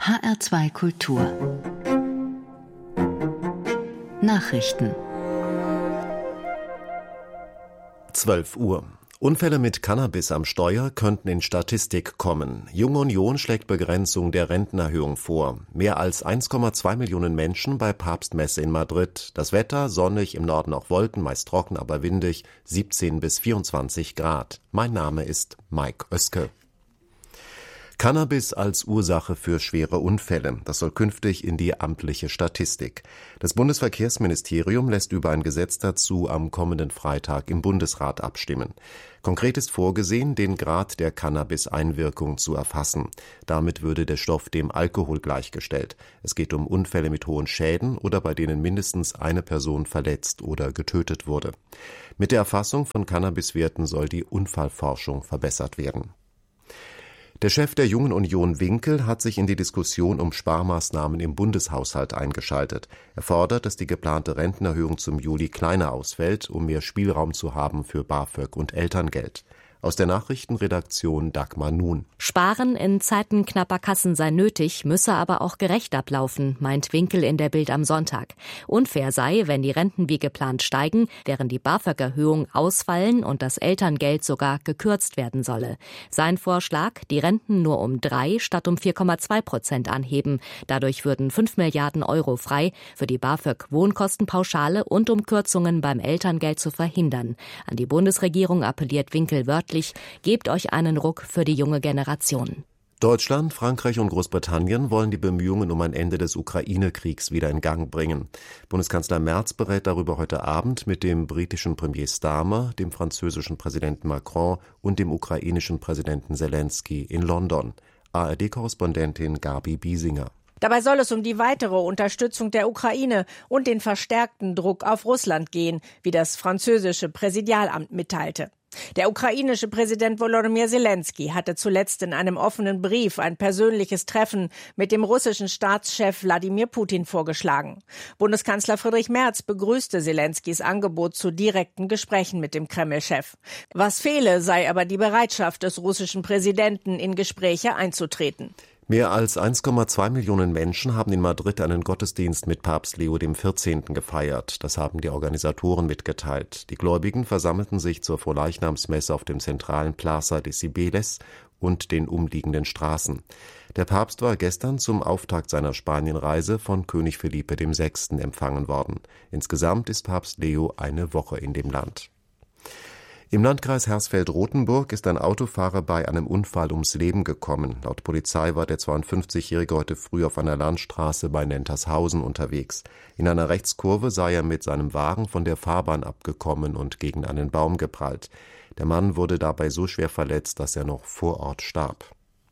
HR2 Kultur Nachrichten 12 Uhr. Unfälle mit Cannabis am Steuer könnten in Statistik kommen. Junge Union schlägt Begrenzung der Rentenerhöhung vor. Mehr als 1,2 Millionen Menschen bei Papstmesse in Madrid. Das Wetter sonnig, im Norden auch Wolken, meist trocken, aber windig, 17 bis 24 Grad. Mein Name ist Mike Oeske. Cannabis als Ursache für schwere Unfälle. Das soll künftig in die amtliche Statistik. Das Bundesverkehrsministerium lässt über ein Gesetz dazu am kommenden Freitag im Bundesrat abstimmen. Konkret ist vorgesehen, den Grad der Cannabis-Einwirkung zu erfassen. Damit würde der Stoff dem Alkohol gleichgestellt. Es geht um Unfälle mit hohen Schäden oder bei denen mindestens eine Person verletzt oder getötet wurde. Mit der Erfassung von Cannabiswerten soll die Unfallforschung verbessert werden. Der Chef der Jungen Union Winkel hat sich in die Diskussion um Sparmaßnahmen im Bundeshaushalt eingeschaltet. Er fordert, dass die geplante Rentenerhöhung zum Juli kleiner ausfällt, um mehr Spielraum zu haben für BAföG und Elterngeld. Aus der Nachrichtenredaktion Dagmar Nun. Sparen in Zeiten knapper Kassen sei nötig, müsse aber auch gerecht ablaufen, meint Winkel in der Bild am Sonntag. Unfair sei, wenn die Renten wie geplant steigen, während die BAföG-Erhöhung ausfallen und das Elterngeld sogar gekürzt werden solle. Sein Vorschlag, die Renten nur um 3 statt um 4,2% anheben. Dadurch würden 5 Milliarden Euro frei für die BAföG-Wohnkostenpauschale und um Kürzungen beim Elterngeld zu verhindern. An die Bundesregierung appelliert Winkel wörtlich: Gebt euch einen Ruck für die junge Generation. Deutschland, Frankreich und Großbritannien wollen die Bemühungen um ein Ende des Ukraine-Kriegs wieder in Gang bringen. Bundeskanzler Merz berät darüber heute Abend mit dem britischen Premier Starmer, dem französischen Präsidenten Macron und dem ukrainischen Präsidenten Zelensky in London. ARD-Korrespondentin Gabi Biesinger. Dabei soll es um die weitere Unterstützung der Ukraine und den verstärkten Druck auf Russland gehen, wie das französische Präsidialamt mitteilte. Der ukrainische Präsident Volodymyr Zelensky hatte zuletzt in einem offenen Brief ein persönliches Treffen mit dem russischen Staatschef Wladimir Putin vorgeschlagen. Bundeskanzler Friedrich Merz begrüßte Zelenskys Angebot zu direkten Gesprächen mit dem Kreml-Chef. Was fehle, sei aber die Bereitschaft des russischen Präsidenten, in Gespräche einzutreten. Mehr als 1,2 Millionen Menschen haben in Madrid einen Gottesdienst mit Papst Leo XIV. Gefeiert. Das haben die Organisatoren mitgeteilt. Die Gläubigen versammelten sich zur Vorleichnamsmesse auf dem zentralen Plaza de Cibeles und den umliegenden Straßen. Der Papst war gestern zum Auftakt seiner Spanienreise von König Felipe VI. Empfangen worden. Insgesamt ist Papst Leo eine Woche in dem Land. Im Landkreis Hersfeld-Rotenburg ist ein Autofahrer bei einem Unfall ums Leben gekommen. Laut Polizei war der 52-Jährige heute früh auf einer Landstraße bei Nentershausen unterwegs. In einer Rechtskurve sei er mit seinem Wagen von der Fahrbahn abgekommen und gegen einen Baum geprallt. Der Mann wurde dabei so schwer verletzt, dass er noch vor Ort starb.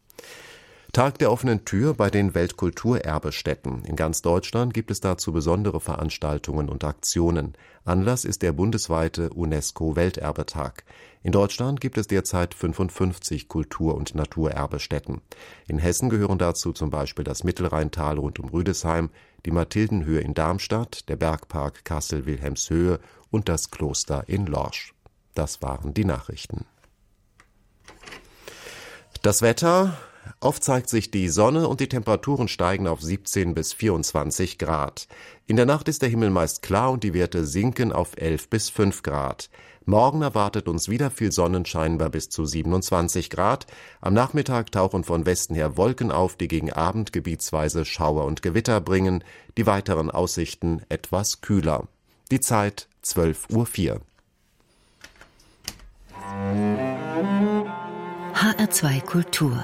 Tag der offenen Tür bei den Weltkulturerbestätten. In ganz Deutschland gibt es dazu besondere Veranstaltungen und Aktionen. Anlass ist der bundesweite UNESCO-Welterbetag. In Deutschland gibt es derzeit 55 Kultur- und Naturerbestätten. In Hessen gehören dazu zum Beispiel das Mittelrheintal rund um Rüdesheim, die Mathildenhöhe in Darmstadt, der Bergpark Kassel-Wilhelmshöhe und das Kloster in Lorsch. Das waren die Nachrichten. Das Wetter: Oft zeigt sich die Sonne und die Temperaturen steigen auf 17 bis 24 Grad. In der Nacht ist der Himmel meist klar und die Werte sinken auf 11 bis 5 Grad. Morgen erwartet uns wieder viel Sonnenschein bei bis zu 27 Grad. Am Nachmittag tauchen von Westen her Wolken auf, die gegen Abend gebietsweise Schauer und Gewitter bringen. Die weiteren Aussichten etwas kühler. Die Zeit 12:04 Uhr. HR2 Kultur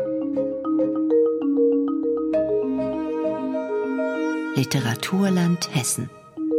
Literaturland Hessen.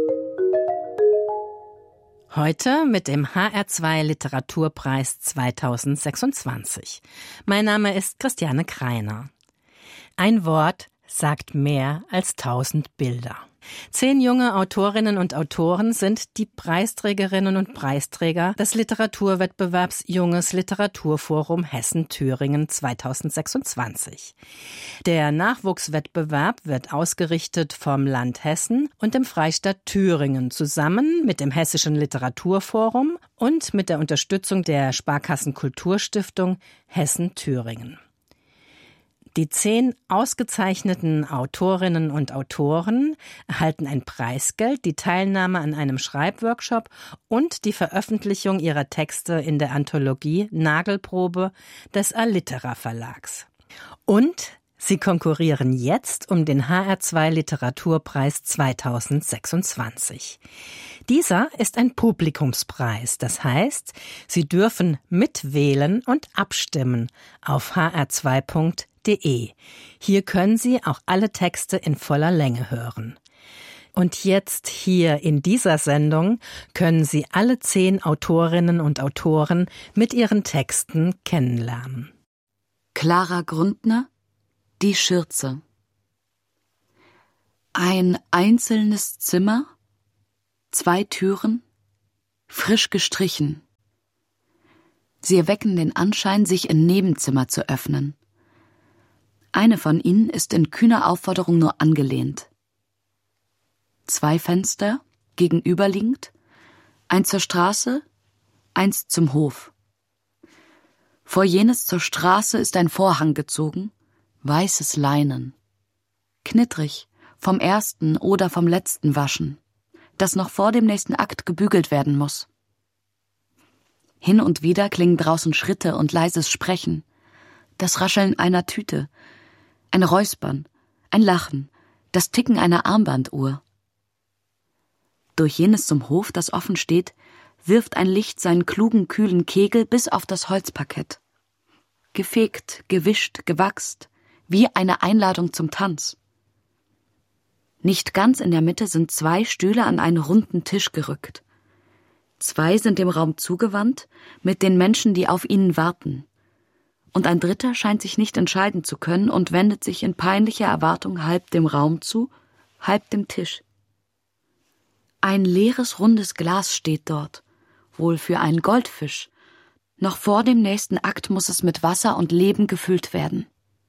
Heute mit dem HR2 Literaturpreis 2026. Mein Name ist Christiane Kreiner. Ein Wort sagt mehr als 1000 Bilder. 10 junge Autorinnen und Autoren sind die Preisträgerinnen und Preisträger des Literaturwettbewerbs Junges Literaturforum Hessen-Thüringen 2026. Der Nachwuchswettbewerb wird ausgerichtet vom Land Hessen und dem Freistaat Thüringen zusammen mit dem Hessischen Literaturforum und mit der Unterstützung der Sparkassen-Kulturstiftung Hessen-Thüringen. Die 10 ausgezeichneten Autorinnen und Autoren erhalten ein Preisgeld, die Teilnahme an einem Schreibworkshop und die Veröffentlichung ihrer Texte in der Anthologie Nagelprobe des Allitera Verlags. Und sie konkurrieren jetzt um den HR2 Literaturpreis 2026. Dieser ist ein Publikumspreis, das heißt, Sie dürfen mitwählen und abstimmen auf hr2.de. Hier können Sie auch alle Texte in voller Länge hören. Und jetzt hier in dieser Sendung können Sie alle 10 Autorinnen und Autoren mit ihren Texten kennenlernen. Clara Grundner, Die Schürze. Ein einzelnes Zimmer, 2 Türen, frisch gestrichen. Sie erwecken den Anschein, sich in Nebenzimmer zu öffnen. Eine von ihnen ist in kühner Aufforderung nur angelehnt. 2 Fenster, gegenüberliegend, eins zur Straße, eins zum Hof. Vor jenes zur Straße ist ein Vorhang gezogen, weißes Leinen. Knittrig, vom ersten oder vom letzten Waschen, das noch vor dem nächsten Akt gebügelt werden muss. Hin und wieder klingen draußen Schritte und leises Sprechen, das Rascheln einer Tüte, ein Räuspern, ein Lachen, das Ticken einer Armbanduhr. Durch jenes zum Hof, das offen steht, wirft ein Licht seinen klugen, kühlen Kegel bis auf das Holzparkett. Gefegt, gewischt, gewachst, wie eine Einladung zum Tanz. Nicht ganz in der Mitte sind 2 Stühle an einen runden Tisch gerückt. 2 sind dem Raum zugewandt, mit den Menschen, die auf ihnen warten. Und ein dritter scheint sich nicht entscheiden zu können und wendet sich in peinlicher Erwartung halb dem Raum zu, halb dem Tisch. Ein leeres, rundes Glas steht dort, wohl für einen Goldfisch. Noch vor dem nächsten Akt muss es mit Wasser und Leben gefüllt werden.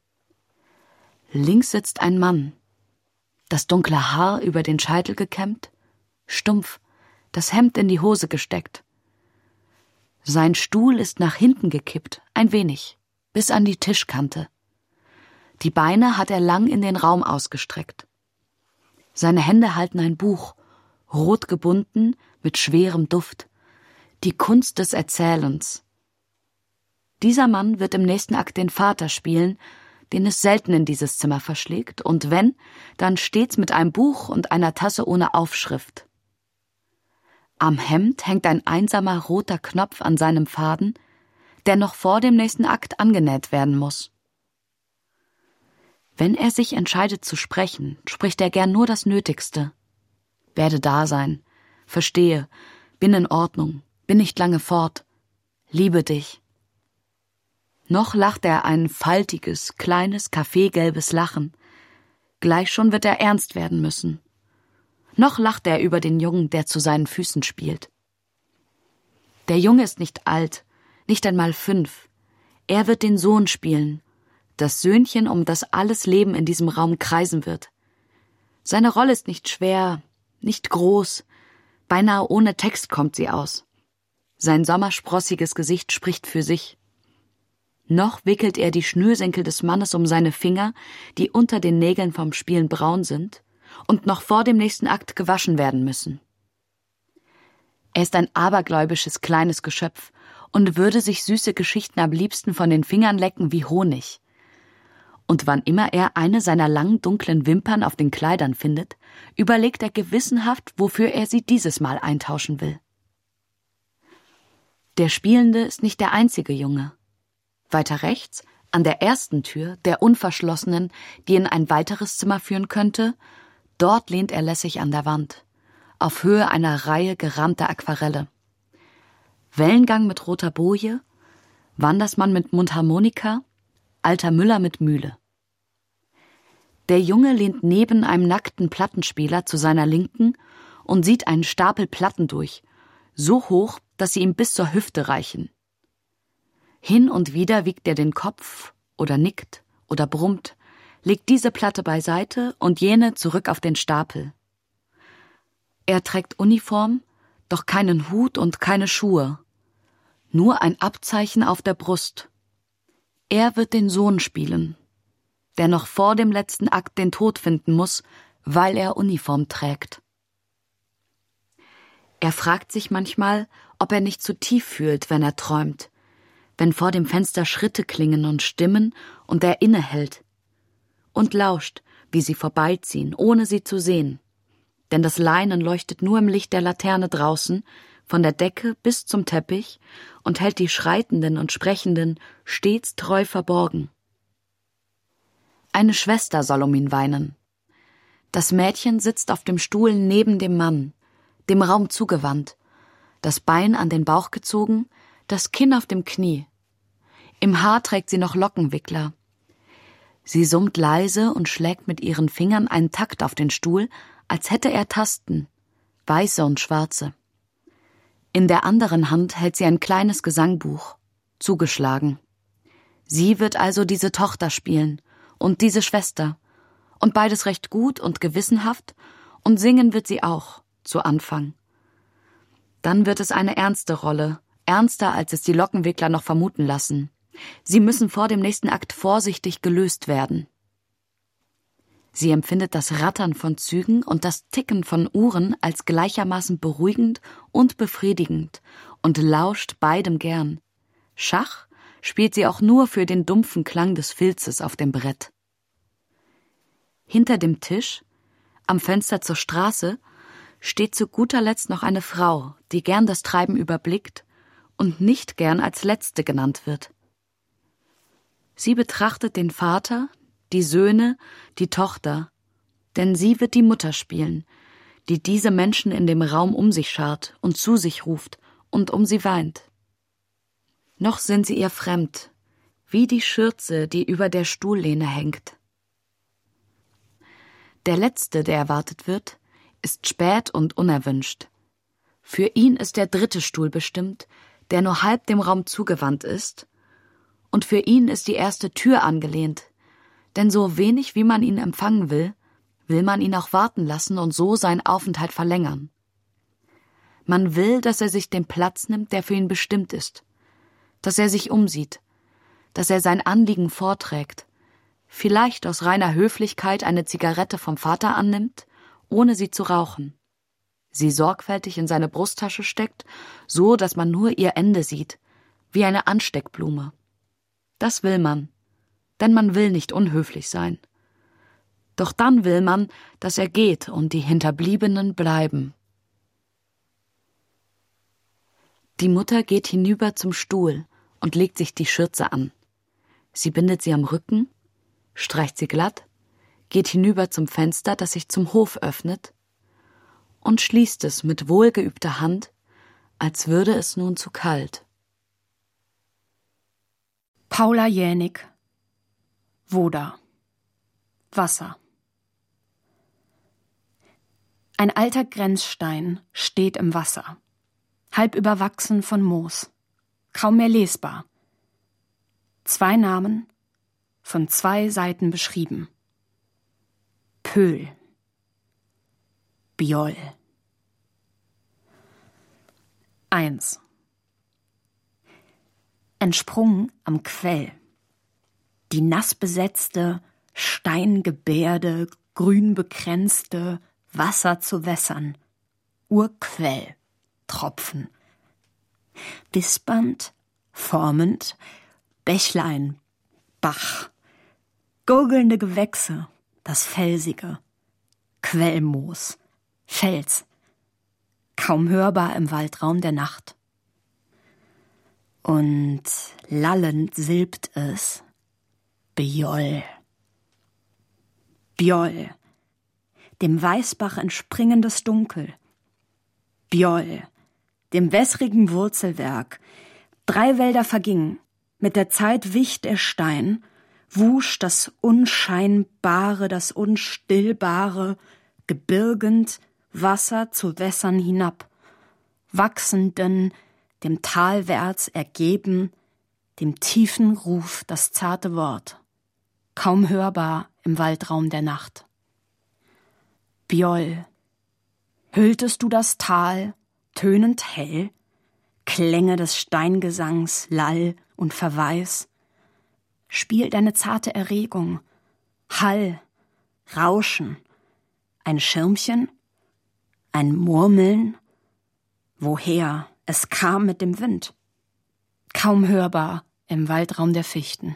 Links sitzt ein Mann, das dunkle Haar über den Scheitel gekämmt, stumpf, das Hemd in die Hose gesteckt. Sein Stuhl ist nach hinten gekippt, ein wenig, bis an die Tischkante. Die Beine hat er lang in den Raum ausgestreckt. Seine Hände halten ein Buch, rot gebunden, mit schwerem Duft. Die Kunst des Erzählens. Dieser Mann wird im nächsten Akt den Vater spielen, den es selten in dieses Zimmer verschlägt, und wenn, dann stets mit einem Buch und einer Tasse ohne Aufschrift. Am Hemd hängt ein einsamer roter Knopf an seinem Faden, der noch vor dem nächsten Akt angenäht werden muss. Wenn er sich entscheidet zu sprechen, spricht er gern nur das Nötigste. Werde da sein, verstehe, bin in Ordnung, bin nicht lange fort, liebe dich. Noch lacht er ein faltiges, kleines, kaffeegelbes Lachen. Gleich schon wird er ernst werden müssen. Noch lacht er über den Jungen, der zu seinen Füßen spielt. Der Junge ist nicht alt, nicht einmal 5. Er wird den Sohn spielen, das Söhnchen, um das alles Leben in diesem Raum kreisen wird. Seine Rolle ist nicht schwer, nicht groß, beinahe ohne Text kommt sie aus. Sein sommersprossiges Gesicht spricht für sich. Noch wickelt er die Schnürsenkel des Mannes um seine Finger, die unter den Nägeln vom Spielen braun sind und noch vor dem nächsten Akt gewaschen werden müssen. Er ist ein abergläubisches kleines Geschöpf und würde sich süße Geschichten am liebsten von den Fingern lecken wie Honig. Und wann immer er eine seiner langen, dunklen Wimpern auf den Kleidern findet, überlegt er gewissenhaft, wofür er sie dieses Mal eintauschen will. Der Spielende ist nicht der einzige Junge. Weiter rechts, an der ersten Tür, der unverschlossenen, die in ein weiteres Zimmer führen könnte, dort lehnt er lässig an der Wand, auf Höhe einer Reihe gerahmter Aquarelle. Wellengang mit roter Boje, Wandersmann mit Mundharmonika, alter Müller mit Mühle. Der Junge lehnt neben einem nackten Plattenspieler zu seiner Linken und sieht einen Stapel Platten durch, so hoch, dass sie ihm bis zur Hüfte reichen. Hin und wieder wiegt er den Kopf oder nickt oder brummt, legt diese Platte beiseite und jene zurück auf den Stapel. Er trägt Uniform, doch keinen Hut und keine Schuhe, nur ein Abzeichen auf der Brust. Er wird den Sohn spielen, der noch vor dem letzten Akt den Tod finden muss, weil er Uniform trägt. Er fragt sich manchmal, ob er nicht zu tief fühlt, wenn er träumt, wenn vor dem Fenster Schritte klingen und Stimmen und er innehält und lauscht, wie sie vorbeiziehen, ohne sie zu sehen. Denn das Leinen leuchtet nur im Licht der Laterne draußen, von der Decke bis zum Teppich, und hält die Schreitenden und Sprechenden stets treu verborgen. Eine Schwester soll um ihn weinen. Das Mädchen sitzt auf dem Stuhl neben dem Mann, dem Raum zugewandt, das Bein an den Bauch gezogen, das Kinn auf dem Knie. Im Haar trägt sie noch Lockenwickler. Sie summt leise und schlägt mit ihren Fingern einen Takt auf den Stuhl, als hätte er Tasten, weiße und schwarze. In der anderen Hand hält sie ein kleines Gesangbuch, zugeschlagen. Sie wird also diese Tochter spielen und diese Schwester, und beides recht gut und gewissenhaft, und singen wird sie auch, zu Anfang. Dann wird es eine ernste Rolle, ernster, als es die Lockenwickler noch vermuten lassen. Sie müssen vor dem nächsten Akt vorsichtig gelöst werden. Sie empfindet das Rattern von Zügen und das Ticken von Uhren als gleichermaßen beruhigend und befriedigend und lauscht beidem gern. Schach spielt sie auch nur für den dumpfen Klang des Filzes auf dem Brett. Hinter dem Tisch, am Fenster zur Straße, steht zu guter Letzt noch eine Frau, die gern das Treiben überblickt und nicht gern als Letzte genannt wird. Sie betrachtet den Vater, die Söhne, die Tochter, denn sie wird die Mutter spielen, die diese Menschen in dem Raum um sich schart und zu sich ruft und um sie weint. Noch sind sie ihr fremd, wie die Schürze, die über der Stuhllehne hängt. Der Letzte, der erwartet wird, ist spät und unerwünscht. Für ihn ist der dritte Stuhl bestimmt, der nur halb dem Raum zugewandt ist, und für ihn ist die erste Tür angelehnt, denn so wenig wie man ihn empfangen will, will man ihn auch warten lassen und so seinen Aufenthalt verlängern. Man will, dass er sich den Platz nimmt, der für ihn bestimmt ist, dass er sich umsieht, dass er sein Anliegen vorträgt, vielleicht aus reiner Höflichkeit eine Zigarette vom Vater annimmt, ohne sie zu rauchen, sie sorgfältig in seine Brusttasche steckt, so dass man nur ihr Ende sieht, wie eine Ansteckblume. Das will man, denn man will nicht unhöflich sein. Doch dann will man, dass er geht und die Hinterbliebenen bleiben. Die Mutter geht hinüber zum Stuhl und legt sich die Schürze an. Sie bindet sie am Rücken, streicht sie glatt, geht hinüber zum Fenster, das sich zum Hof öffnet, und schließt es mit wohlgeübter Hand, als würde es nun zu kalt. Paula Jänig, Woda, Wasser. Ein alter Grenzstein steht im Wasser, halb überwachsen von Moos, kaum mehr lesbar. 2 Namen, von 2 Seiten beschrieben. Pöhl, Bjoll. 1. Entsprungen am Quell. Die nassbesetzte, steingebärde, grün bekränzte, Wasser zu Wässern. Urquell, Tropfen. Wispernd, formend, Bächlein, Bach. Gurgelnde Gewächse, das Felsige. Quellmoos, Fels. Kaum hörbar im Waldraum der Nacht. Und lallend silbt es Bjoll. Bjoll, dem Weißbach entspringendes Dunkel. Bjoll, dem wässrigen Wurzelwerk. 3 Wälder vergingen, mit der Zeit wich der Stein, wusch das Unscheinbare, das Unstillbare, gebirgend Wasser zu Wässern hinab, wachsenden, dem talwärts ergeben, dem tiefen Ruf das zarte Wort, kaum hörbar im Waldraum der Nacht. Bjoll, hülltest du das Tal, tönend hell, Klänge des Steingesangs, Lall und Verweis, spielt deine zarte Erregung, Hall, Rauschen, ein Schirmchen, ein Murmeln. Woher? Es kam mit dem Wind. Kaum hörbar im Waldraum der Fichten.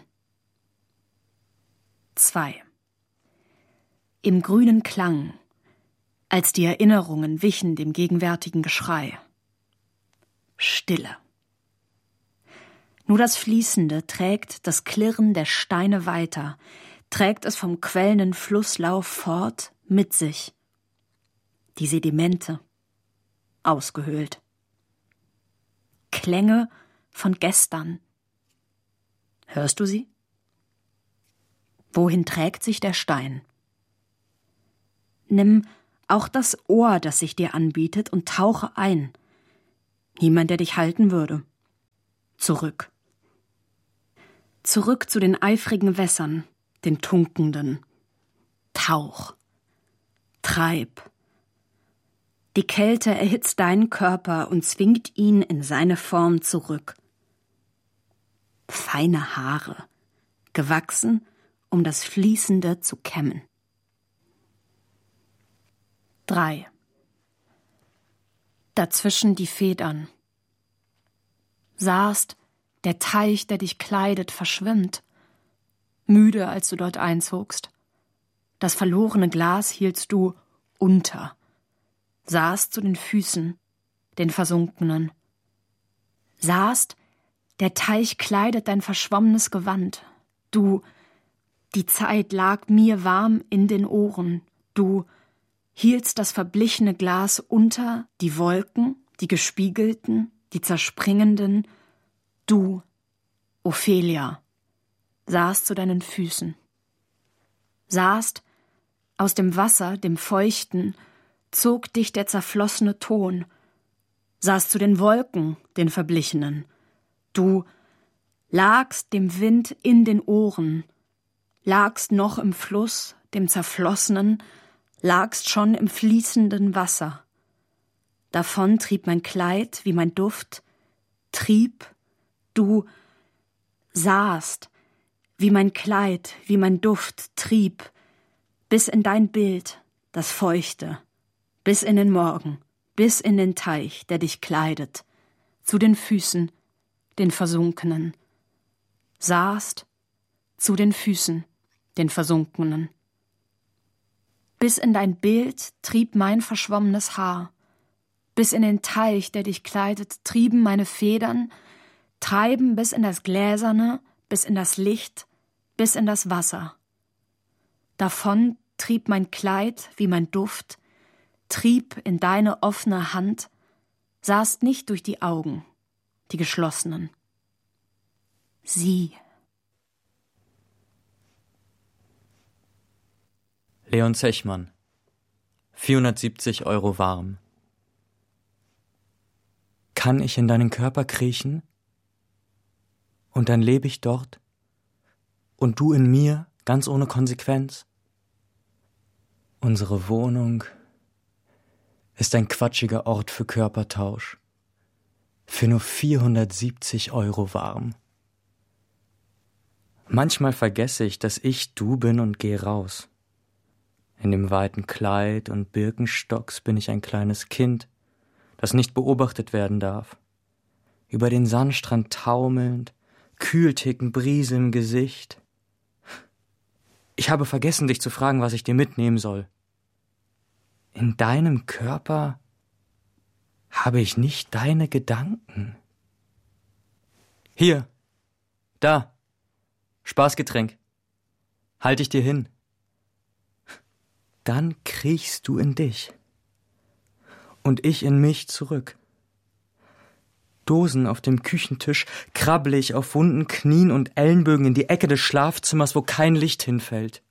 2. Im grünen Klang, als die Erinnerungen wichen dem gegenwärtigen Geschrei. Stille. Nur das Fließende trägt das Klirren der Steine weiter, trägt es vom quellenden Flusslauf fort mit sich. Die Sedimente, ausgehöhlt. Klänge von gestern. Hörst du sie? Wohin trägt sich der Stein? Nimm auch das Ohr, das sich dir anbietet, und tauche ein. Niemand, der dich halten würde. Zurück. Zurück zu den eifrigen Wässern, den Tunkenden. Tauch. Treib. Die Kälte erhitzt deinen Körper und zwingt ihn in seine Form zurück. Feine Haare, gewachsen, um das Fließende zu kämmen. 3. Dazwischen die Federn. Sahst, der Teich, der dich kleidet, verschwimmt. Müde, als du dort einzogst. Das verlorene Glas hieltst du unter. Sahst zu den Füßen, den Versunkenen. Sahst, der Teich kleidet dein verschwommenes Gewand. Du, die Zeit lag mir warm in den Ohren. Du hieltst das verblichene Glas unter, die Wolken, die gespiegelten, die zerspringenden. Du, Ophelia, sahst zu deinen Füßen. Sahst, aus dem Wasser, dem Feuchten, zog dich der zerflossene Ton. Sahst zu den Wolken, den Verblichenen. Du lagst dem Wind in den Ohren, lagst noch im Fluss, dem Zerflossenen, lagst schon im fließenden Wasser. Davon trieb mein Kleid wie mein Duft, trieb, du sahst, wie mein Kleid, wie mein Duft trieb, bis in dein Bild, das Feuchte, bis in den Morgen, bis in den Teich, der dich kleidet, zu den Füßen, den Versunkenen. Sahst zu den Füßen, den Versunkenen. Bis in dein Bild trieb mein verschwommenes Haar, bis in den Teich, der dich kleidet, trieben meine Federn, treiben bis in das Gläserne, bis in das Licht, bis in das Wasser. Davon trieb mein Kleid wie mein Duft, trieb in deine offene Hand, sahst nicht durch die Augen, die geschlossenen. Sieh. Leon Zechmann, 470 € warm. Kann ich in deinen Körper kriechen? Und dann lebe ich dort? Und du in mir, ganz ohne Konsequenz? Unsere Wohnung ist ein quatschiger Ort für Körpertausch. Für nur 470 € warm. Manchmal vergesse ich, dass ich du bin und gehe raus. In dem weiten Kleid und Birkenstocks bin ich ein kleines Kind, das nicht beobachtet werden darf. Über den Sandstrand taumelnd, Kühlticken, Brise im Gesicht. Ich habe vergessen, dich zu fragen, was ich dir mitnehmen soll. In deinem Körper habe ich nicht deine Gedanken. Hier, da, Spaßgetränk. Halt ich dir hin. Dann kriechst du in dich. Und ich in mich zurück. Dosen auf dem Küchentisch, krabble ich auf wunden Knien und Ellenbögen in die Ecke des Schlafzimmers, wo kein Licht hinfällt.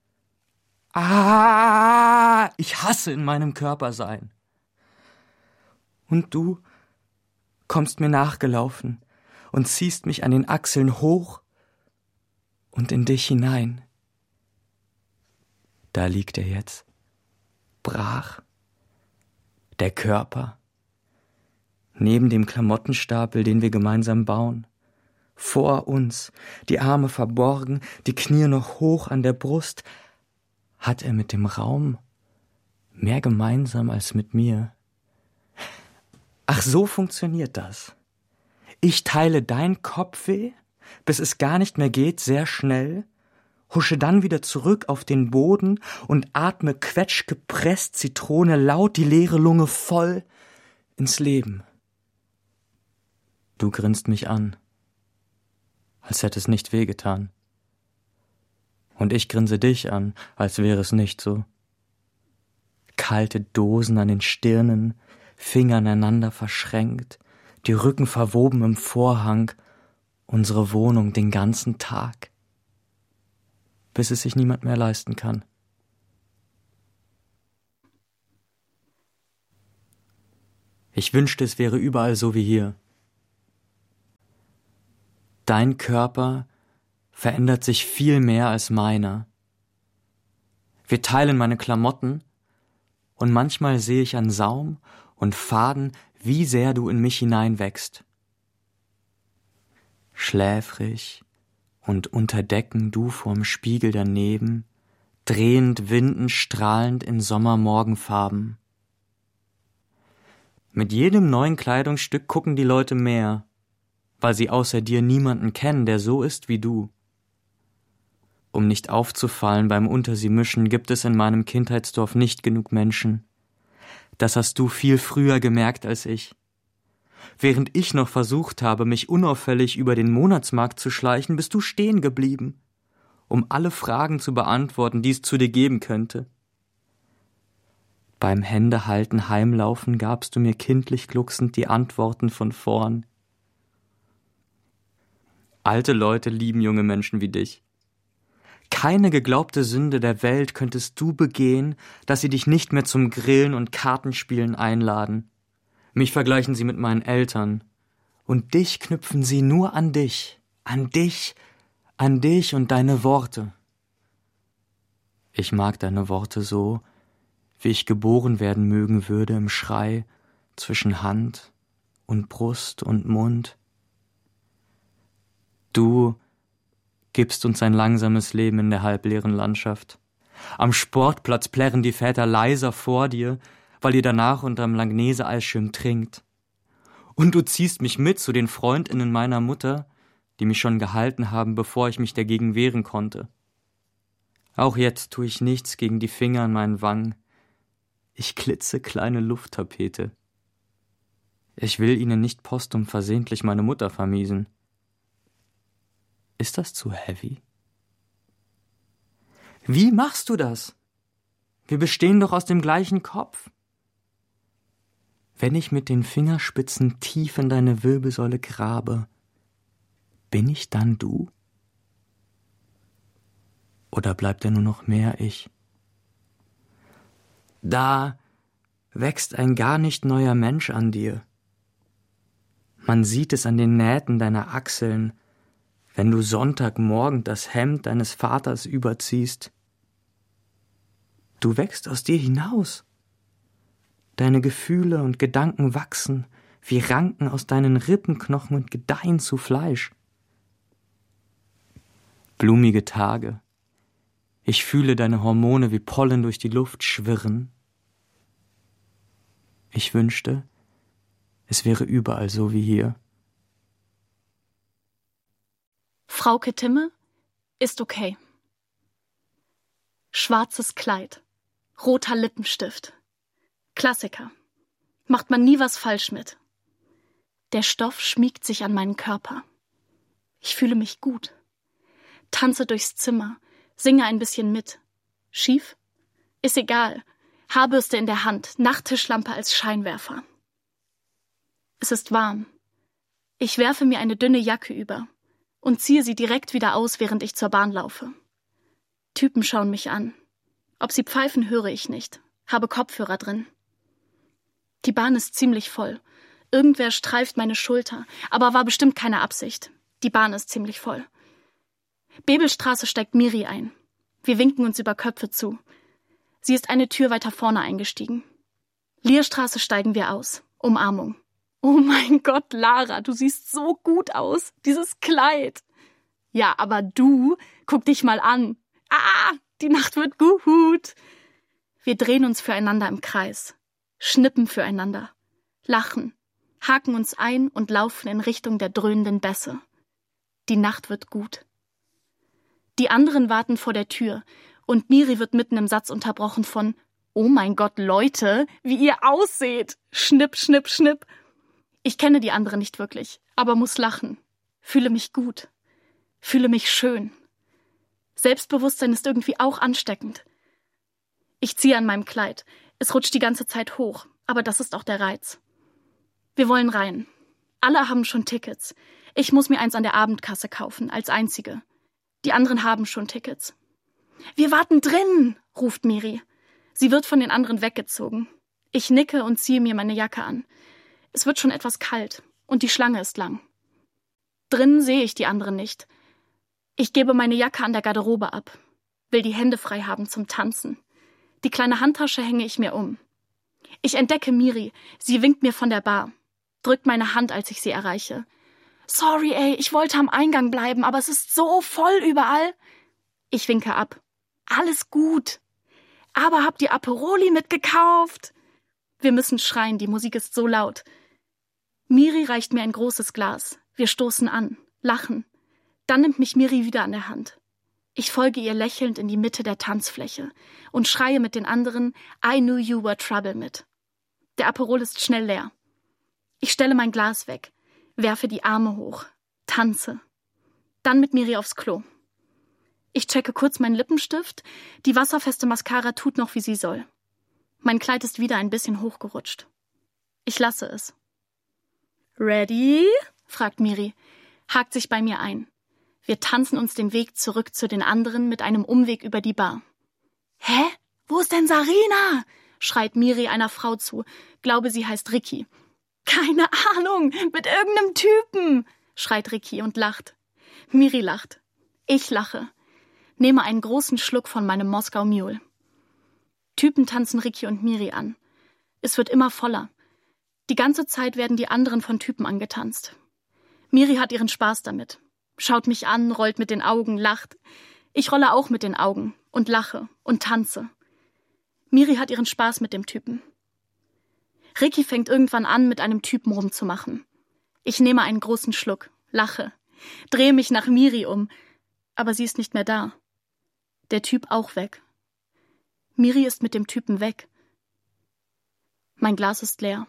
Ich hasse in meinem Körper sein. Und du kommst mir nachgelaufen und ziehst mich an den Achseln hoch und in dich hinein. Da liegt er jetzt, brach, der Körper, neben dem Klamottenstapel, den wir gemeinsam bauen, Vor uns, die Arme verborgen, die Knie noch hoch an der Brust, hat er mit dem Raum mehr gemeinsam als mit mir. Ach, so funktioniert das. Ich teile dein Kopfweh, bis es gar nicht mehr geht, sehr schnell, husche dann wieder zurück auf den Boden und atme quetschgepresst Zitrone laut die leere Lunge voll ins Leben. Du grinst mich an, als hätte es nicht wehgetan. Und ich grinse dich an, als wäre es nicht so. Kalte Dosen an den Stirnen, Finger aneinander verschränkt, die Rücken verwoben im Vorhang, unsere Wohnung den ganzen Tag, bis es sich niemand mehr leisten kann. Ich wünschte, es wäre überall so wie hier. Dein Körper verändert sich viel mehr als meiner. Wir teilen meine Klamotten und manchmal sehe ich an Saum und Faden, wie sehr du in mich hineinwächst. Schläfrig und unter Decken du vorm Spiegel daneben, drehend, windend, strahlend in Sommermorgenfarben. Mit jedem neuen Kleidungsstück gucken die Leute mehr, weil sie außer dir niemanden kennen, der so ist wie du. Um nicht aufzufallen beim Unter sie mischen, gibt es in meinem Kindheitsdorf nicht genug Menschen. Das hast du viel früher gemerkt als ich. Während ich noch versucht habe, mich unauffällig über den Monatsmarkt zu schleichen, bist du stehen geblieben, um alle Fragen zu beantworten, die es zu dir geben könnte. Beim Händehalten heimlaufen gabst du mir kindlich glucksend die Antworten von vorn. Alte Leute lieben junge Menschen wie dich. Keine geglaubte Sünde der Welt könntest du begehen, dass sie dich nicht mehr zum Grillen und Kartenspielen einladen. Mich vergleichen sie mit meinen Eltern. Und dich knüpfen sie nur an dich, an dich, an dich und deine Worte. Ich mag deine Worte so, wie ich geboren werden mögen würde im Schrei zwischen Hand und Brust und Mund. Du gibst uns ein langsames Leben in der halbleeren Landschaft. Am Sportplatz plärren die Väter leiser vor dir, weil ihr danach unterm Langnese-Eisschirm trinkt. Und du ziehst mich mit zu den FreundInnen meiner Mutter, die mich schon gehalten haben, bevor ich mich dagegen wehren konnte. Auch jetzt tue ich nichts gegen die Finger an meinen Wangen. Ich klitzekleine Lufttapete. Ich will ihnen nicht postum versehentlich meine Mutter vermiesen. Ist das zu heavy? Wie machst du das? Wir bestehen doch aus dem gleichen Kopf. Wenn ich mit den Fingerspitzen tief in deine Wirbelsäule grabe, bin ich dann du? Oder bleibt er nur noch mehr ich? Da wächst ein gar nicht neuer Mensch an dir. Man sieht es an den Nähten deiner Achseln, wenn du Sonntagmorgen das Hemd deines Vaters überziehst. Du wächst aus dir hinaus. Deine Gefühle und Gedanken wachsen wie Ranken aus deinen Rippenknochen und gedeihen zu Fleisch. Blumige Tage. Ich fühle deine Hormone wie Pollen durch die Luft schwirren. Ich wünschte, es wäre überall so wie hier. Frauke Timme ist okay. Schwarzes Kleid, roter Lippenstift. Klassiker. Macht man nie was falsch mit. Der Stoff schmiegt sich an meinen Körper. Ich fühle mich gut. Tanze durchs Zimmer, singe ein bisschen mit. Schief? Ist egal. Haarbürste in der Hand, Nachttischlampe als Scheinwerfer. Es ist warm. Ich werfe mir eine dünne Jacke über und ziehe sie direkt wieder aus, während ich zur Bahn laufe. Typen schauen mich an. Ob sie pfeifen, höre ich nicht. Habe Kopfhörer drin. Die Bahn ist ziemlich voll. Irgendwer streift meine Schulter, aber war bestimmt keine Absicht. Die Bahn ist ziemlich voll. Bebelstraße steigt Miri ein. Wir winken uns über Köpfe zu. Sie ist eine Tür weiter vorne eingestiegen. Lierstraße steigen wir aus. Umarmung. Oh mein Gott, Lara, du siehst so gut aus. Dieses Kleid. Ja, aber du, guck dich mal an. Die Nacht wird gut. Wir drehen uns füreinander im Kreis, schnippen füreinander, lachen, haken uns ein und laufen in Richtung der dröhnenden Bässe. Die Nacht wird gut. Die anderen warten vor der Tür und Miri wird mitten im Satz unterbrochen von »Oh mein Gott, Leute, wie ihr ausseht! Schnipp, schnipp, schnipp!« Ich kenne die anderen nicht wirklich, aber muss lachen. Fühle mich gut. Fühle mich schön. Selbstbewusstsein ist irgendwie auch ansteckend. Ich ziehe an meinem Kleid. Es rutscht die ganze Zeit hoch, aber das ist auch der Reiz. Wir wollen rein. Alle haben schon Tickets. Ich muss mir eins an der Abendkasse kaufen, als Einzige. Die anderen haben schon Tickets. »Wir warten drin«, ruft Miri. Sie wird von den anderen weggezogen. Ich nicke und ziehe mir meine Jacke an. Es wird schon etwas kalt und die Schlange ist lang. Drinnen sehe ich die anderen nicht. Ich gebe meine Jacke an der Garderobe ab, will die Hände frei haben zum Tanzen. Die kleine Handtasche hänge ich mir um. Ich entdecke Miri, sie winkt mir von der Bar, drückt meine Hand, als ich sie erreiche. »Sorry, ey, ich wollte am Eingang bleiben, aber es ist so voll überall.« Ich winke ab. »Alles gut. Aber habt ihr Aperoli mitgekauft?« Wir müssen schreien, die Musik ist so laut. Miri reicht mir ein großes Glas. Wir stoßen an, lachen. Dann nimmt mich Miri wieder an der Hand. Ich folge ihr lächelnd in die Mitte der Tanzfläche und schreie mit den anderen »I knew you were trouble« mit. Der Aperol ist schnell leer. Ich stelle mein Glas weg, werfe die Arme hoch, tanze. Dann mit Miri aufs Klo. Ich checke kurz meinen Lippenstift, die wasserfeste Mascara tut noch, wie sie soll. Mein Kleid ist wieder ein bisschen hochgerutscht. Ich lasse es. »Ready?« fragt Miri, hakt sich bei mir ein. Wir tanzen uns den Weg zurück zu den anderen mit einem Umweg über die Bar. »Hä? Wo ist denn Sarina?« schreit Miri einer Frau zu. Glaube, sie heißt Ricky. »Keine Ahnung, mit irgendeinem Typen«, schreit Ricky und lacht. Miri lacht. Ich lache. Nehme einen großen Schluck von meinem Moskau Mule. Typen tanzen Ricky und Miri an. Es wird immer voller. Die ganze Zeit werden die anderen von Typen angetanzt. Miri hat ihren Spaß damit. Schaut mich an, rollt mit den Augen, lacht. Ich rolle auch mit den Augen und lache und tanze. Miri hat ihren Spaß mit dem Typen. Ricky fängt irgendwann an, mit einem Typen rumzumachen. Ich nehme einen großen Schluck, lache, drehe mich nach Miri um, aber sie ist nicht mehr da. Der Typ auch weg. Miri ist mit dem Typen weg. Mein Glas ist leer.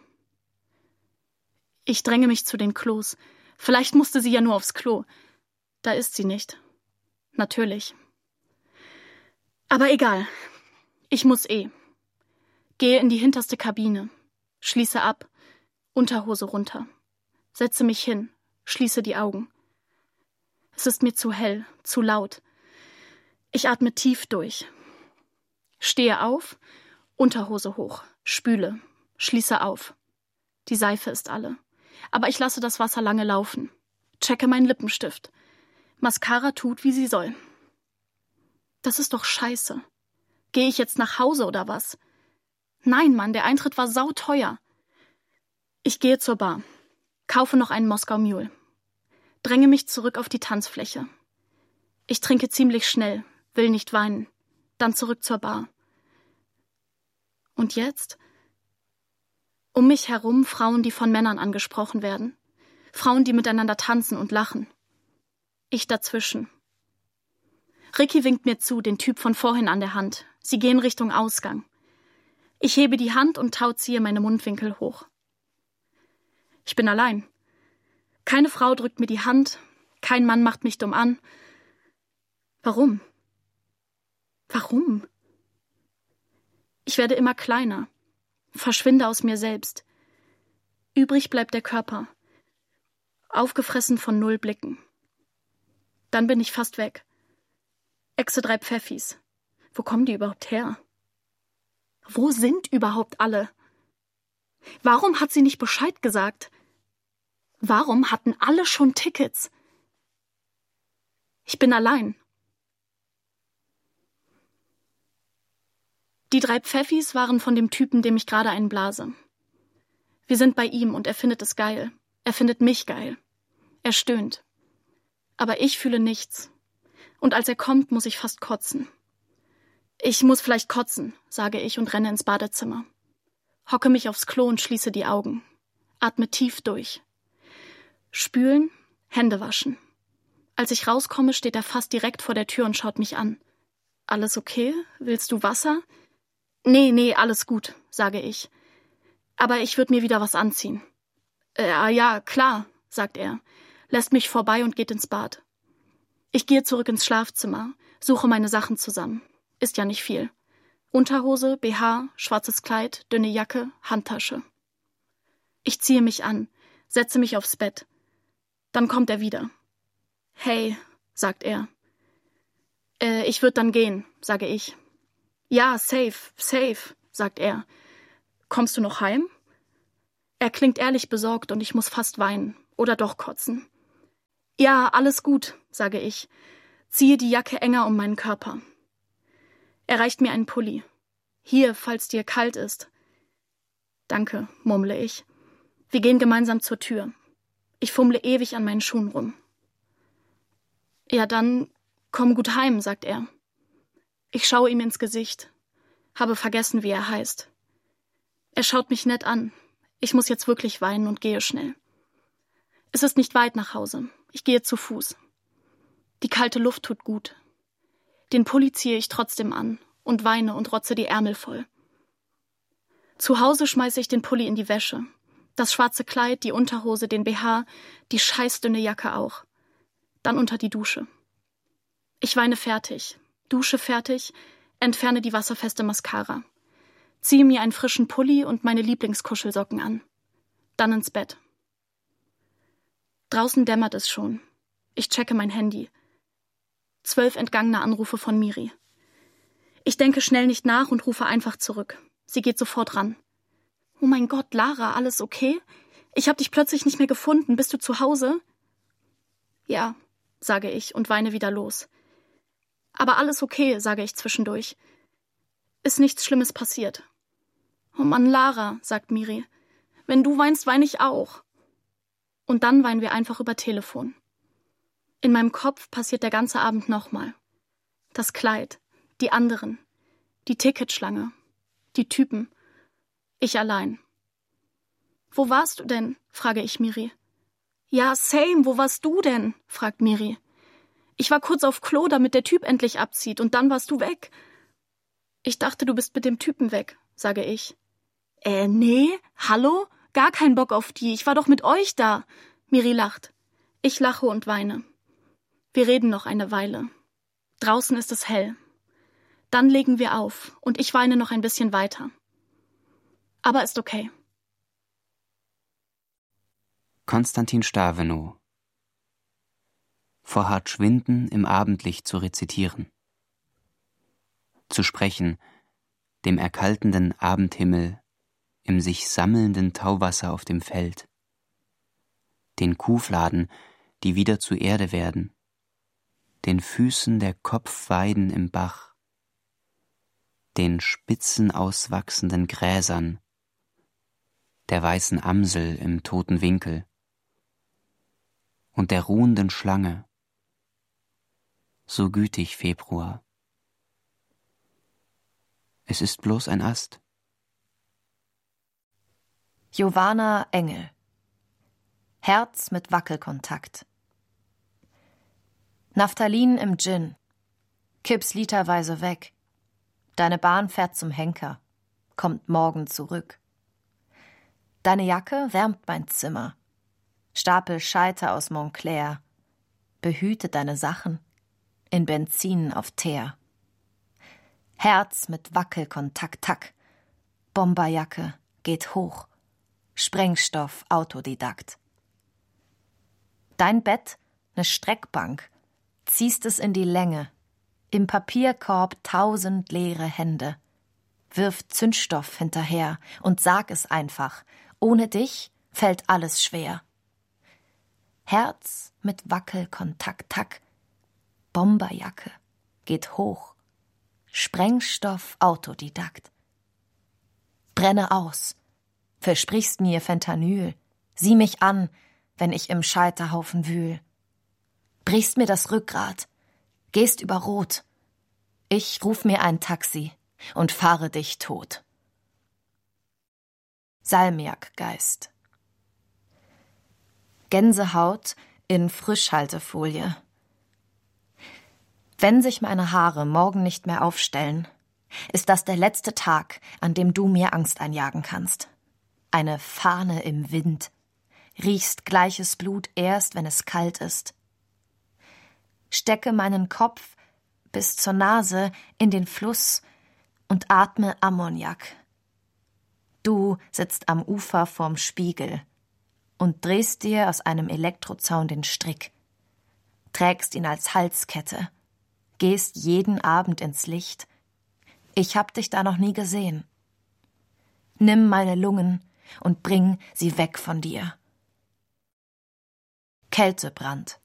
Ich dränge mich zu den Klos. Vielleicht musste sie ja nur aufs Klo. Da ist sie nicht. Natürlich. Aber egal. Ich muss eh. Gehe in die hinterste Kabine. Schließe ab. Unterhose runter. Setze mich hin. Schließe die Augen. Es ist mir zu hell, zu laut. Ich atme tief durch. Stehe auf, Unterhose hoch, spüle, schließe auf. Die Seife ist alle. Aber ich lasse das Wasser lange laufen. Checke meinen Lippenstift. Mascara tut, wie sie soll. Das ist doch scheiße. Gehe ich jetzt nach Hause oder was? Nein, Mann, der Eintritt war sauteuer. Ich gehe zur Bar. Kaufe noch einen Moskau Mule. Dränge mich zurück auf die Tanzfläche. Ich trinke ziemlich schnell, will nicht weinen. Dann zurück zur Bar. Und jetzt? Um mich herum Frauen, die von Männern angesprochen werden. Frauen, die miteinander tanzen und lachen. Ich dazwischen. Ricky winkt mir zu, den Typ von vorhin an der Hand. Sie gehen Richtung Ausgang. Ich hebe die Hand und tauziehe meine Mundwinkel hoch. Ich bin allein. Keine Frau drückt mir die Hand, kein Mann macht mich dumm an. Warum? Warum? Ich werde immer kleiner, verschwinde aus mir selbst. Übrig bleibt der Körper, aufgefressen von 0 Blicken. Dann bin ich fast weg. Exe 3 Pfeffis. Wo kommen die überhaupt her? Wo sind überhaupt alle? Warum hat sie nicht Bescheid gesagt? Warum hatten alle schon Tickets? Ich bin allein. Die 3 Pfeffis waren von dem Typen, dem ich gerade einen blase. Wir sind bei ihm und er findet es geil. Er findet mich geil. Er stöhnt. Aber ich fühle nichts. Und als er kommt, muss ich fast kotzen. Ich muss vielleicht kotzen, sage ich und renne ins Badezimmer. Hocke mich aufs Klo und schließe die Augen. Atme tief durch. Spülen, Hände waschen. Als ich rauskomme, steht er fast direkt vor der Tür und schaut mich an. Alles okay? Willst du Wasser? Nee, alles gut, sage ich. Aber ich würde mir wieder was anziehen. Ja, klar, sagt er, lässt mich vorbei und geht ins Bad. Ich gehe zurück ins Schlafzimmer, suche meine Sachen zusammen. Ist ja nicht viel. Unterhose, BH, schwarzes Kleid, dünne Jacke, Handtasche. Ich ziehe mich an, setze mich aufs Bett. Dann kommt er wieder. Hey, sagt er. Ich würde dann gehen, sage ich. Ja, safe, sagt er. Kommst du noch heim? Er klingt ehrlich besorgt und ich muss fast weinen oder doch kotzen. Ja, alles gut, sage ich. Ziehe die Jacke enger um meinen Körper. Er reicht mir einen Pulli. Hier, falls dir kalt ist. Danke, murmle ich. Wir gehen gemeinsam zur Tür. Ich fummle ewig an meinen Schuhen rum. Ja, dann komm gut heim, sagt er. Ich schaue ihm ins Gesicht. Habe vergessen, wie er heißt. Er schaut mich nett an. Ich muss jetzt wirklich weinen und gehe schnell. Es ist nicht weit nach Hause. Ich gehe zu Fuß. Die kalte Luft tut gut. Den Pulli ziehe ich trotzdem an und weine und rotze die Ärmel voll. Zu Hause schmeiße ich den Pulli in die Wäsche. Das schwarze Kleid, die Unterhose, den BH, die scheißdünne Jacke auch. Dann unter die Dusche. Ich weine fertig, dusche fertig, entferne die wasserfeste Mascara. Ziehe mir einen frischen Pulli und meine Lieblingskuschelsocken an. Dann ins Bett. Draußen dämmert es schon. Ich checke mein Handy. 12 entgangene Anrufe von Miri. Ich denke schnell nicht nach und rufe einfach zurück. Sie geht sofort ran. Oh mein Gott, Lara, alles okay? Ich habe dich plötzlich nicht mehr gefunden. Bist du zu Hause? Ja, sage ich und weine wieder los. Aber alles okay, sage ich zwischendurch. Ist nichts Schlimmes passiert. Oh Mann, Lara, sagt Miri. Wenn du weinst, weine ich auch. Und dann weinen wir einfach über Telefon. In meinem Kopf passiert der ganze Abend nochmal. Das Kleid, die anderen, die Ticketschlange, die Typen, ich allein. Wo warst du denn? Frage ich Miri. Ja, same, wo warst du denn? Fragt Miri. Ich war kurz auf Klo, damit der Typ endlich abzieht, und dann warst du weg. Ich dachte, du bist mit dem Typen weg, sage ich. Nee, hallo? Gar kein Bock auf die, ich war doch mit euch da. Miri lacht. Ich lache und weine. Wir reden noch eine Weile. Draußen ist es hell. Dann legen wir auf und ich weine noch ein bisschen weiter. Aber ist okay. Konstantin Stavenow. Vor hart Schwinden im Abendlicht zu rezitieren. Zu sprechen, dem erkaltenden Abendhimmel, im sich sammelnden Tauwasser auf dem Feld. Den Kuhfladen, die wieder zu Erde werden. Den Füßen der Kopfweiden im Bach. Den spitzen auswachsenden Gräsern. Der weißen Amsel im toten Winkel. Und der ruhenden Schlange. So gütig, Februar. Es ist bloß ein Ast. Giovanna Engel. Herz mit Wackelkontakt. Naphthalin im Gin. Kipp's literweise weg. Deine Bahn fährt zum Henker. Kommt morgen zurück. Deine Jacke wärmt mein Zimmer. Stapel Scheiter aus Montclair. Behüte deine Sachen. In Benzin auf Teer. Herz mit Wackelkontakt, tack. Bomberjacke geht hoch. Sprengstoff, Autodidakt. Dein Bett, ne Streckbank, ziehst es in die Länge. Im Papierkorb 1000 leere Hände. Wirf Zündstoff hinterher und sag es einfach. Ohne dich fällt alles schwer. Herz mit Wackelkontakt, tack. Bomberjacke geht hoch. Sprengstoff, Autodidakt. Brenne aus. versprichst mir Fentanyl, sieh mich an, wenn ich im Scheiterhaufen wühl. Brichst mir das Rückgrat, gehst über Rot. Ich ruf mir ein Taxi und fahre dich tot. Salmiakgeist. Gänsehaut in Frischhaltefolie. Wenn sich meine Haare morgen nicht mehr aufstellen, ist das der letzte Tag, an dem du mir Angst einjagen kannst. Eine Fahne im Wind. Riechst gleiches Blut erst, wenn es kalt ist. Stecke meinen Kopf bis zur Nase in den Fluss und atme Ammoniak. Du sitzt am Ufer vorm Spiegel und drehst dir aus einem Elektrozaun den Strick, trägst ihn als Halskette, gehst jeden Abend ins Licht. Ich hab dich da noch nie gesehen. Nimm meine Lungen und bring sie weg von dir. Kältebrand.